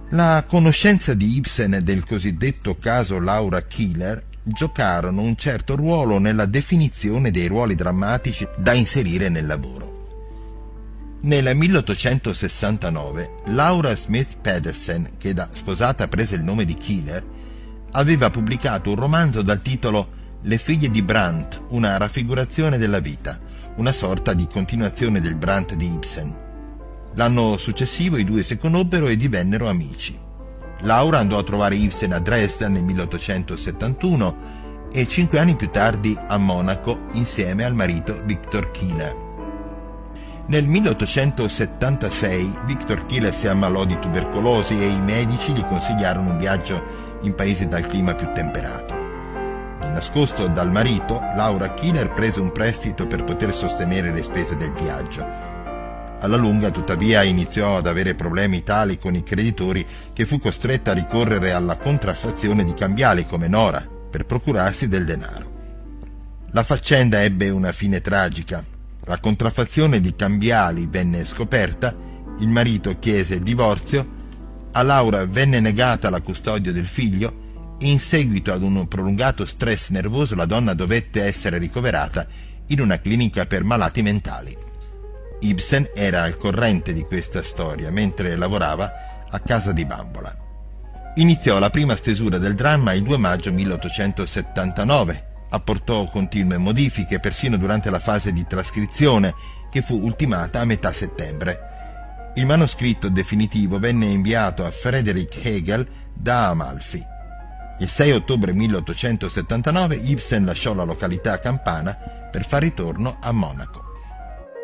La conoscenza di Ibsen e del cosiddetto caso Laura Keeler giocarono un certo ruolo nella definizione dei ruoli drammatici da inserire nel lavoro. Nel 1869 Laura Smith Pedersen, che da sposata prese il nome di Keeler, aveva pubblicato un romanzo dal titolo Le figlie di Brandt, una raffigurazione della vita, una sorta di continuazione del Brandt di Ibsen. L'anno successivo i due si conobbero e divennero amici. Laura andò a trovare Ibsen a Dresda nel 1871 e 5 anni più tardi a Monaco insieme al marito Victor Keeler. Nel 1876 Victor Keeler si ammalò di tubercolosi e i medici gli consigliarono un viaggio in paesi dal clima più temperato. Di nascosto dal marito, Laura Keeler prese un prestito per poter sostenere le spese del viaggio. Alla lunga, tuttavia, iniziò ad avere problemi tali con i creditori che fu costretta a ricorrere alla contraffazione di cambiali come Nora per procurarsi del denaro. La faccenda ebbe una fine tragica. La contraffazione di cambiali venne scoperta, il marito chiese il divorzio, a Laura venne negata la custodia del figlio e in seguito ad un prolungato stress nervoso la donna dovette essere ricoverata in una clinica per malati mentali. Ibsen era al corrente di questa storia mentre lavorava a casa di bambola. Iniziò la prima stesura del dramma il 2 maggio 1879, apportò continue modifiche persino durante la fase di trascrizione che fu ultimata a metà settembre. Il manoscritto definitivo venne inviato a Friedrich Hegel da Amalfi. Il 6 ottobre 1879 Ibsen lasciò la località campana per far ritorno a Monaco.